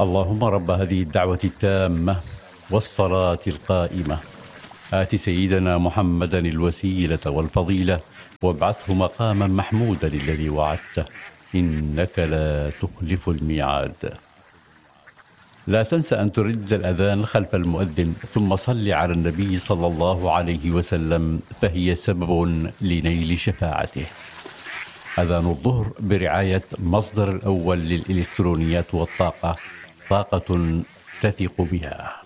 اللهم رب هذه الدعوة التامة والصلاة القائمة آت سيدنا محمدا الوسيلة والفضيلة وابعثه مقاما محمودا الذي وعدته إنك لا تخلف الميعاد. لا تنسى أن تردد الأذان خلف المؤذن ثم صل على النبي صلى الله عليه وسلم فهي سبب لنيل شفاعته. أذان الظهر برعاية مصدر الأول للإلكترونيات والطاقة، طاقة تثق بها.